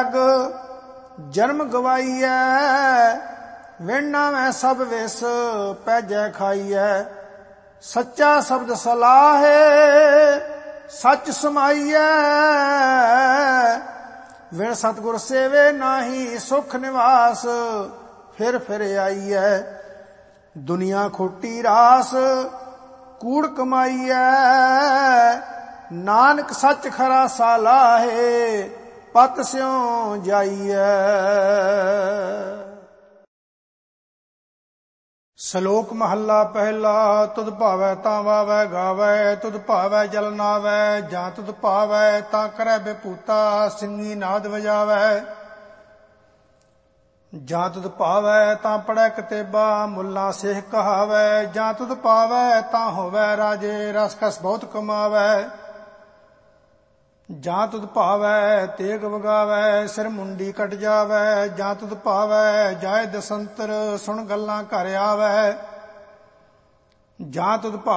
ਜਗ ਜਨਮ ਗਵਾਈਐ। ਵੇਣਾ ਮੈਂ ਸਭ ਵਿਸ ਪੈਜੈ ਖਾਈਐ। ਸੱਚਾ ਸ਼ਬਦ ਸਲਾਹੇ ਸੱਚ ਸਮਾਈਐ। ਵਿਣ ਸਤਿਗੁਰ ਸੇਵੇ ਨਾਹੀ ਸੁਖ ਨਿਵਾਸ। ਫਿਰ ਆਈਐ ਦੁਨੀਆ ਖੋਟੀ ਰਾਸ ਕੂੜ ਕਮਾਈਐ। ਨਾਨਕ ਸੱਚ ਖਰਾ ਸਾਲਾਹੇ ਪਤ ਸਿਉ ਜਾਈਐ। ਸ਼ਲੋਕ ਮਹੱਲਾ ਪਹਿਲਾ। ਤੁਧ ਭਾਵੈ ਤਾਂ ਵਾਵੈ ਗਾਵੈ। ਤੁਧ ਭਾਵੈ ਜਲ ਨਾਵੈ। ਜਾਂ ਤੁਧ ਭਾਵੈ ਤਾਂ ਕਰੈ ਬਿਪੂਤਾ ਸਿੰਘੀ ਨਾਦ ਵਜਾਵੈ। ਜਾਂ ਤੁਧ ਭਾਵੈ ਤਾਂ ਪੜੈ ਕਤੇਬਾ ਮੁੱਲਾ ਸੇਖ ਕਹਾਵੈ। ਜਾਂ ਤੁਧ ਭਾਵੈ ਤਾਂ ਹੋਵੈ ਰਾਜੇ ਰਸ ਕਸ ਬਹੁਤ ਕਮਾਵੈ। ਜਾਂ ਤੁਧ ਭਾਵੈ ਤੇਗ ਵਗਾਵੈ ਸਿਰ ਮੁੰਡੀ ਕਟ ਜਾਵੈ। ਜਾਂ ਤੁਧ ਭਾਵੈ ਜਾਏ ਦਸੰਤਰ ਸੁਣ ਗੱਲਾਂ ਘਰ ਆਵੈ। ਜਾਂ ਤੁਧ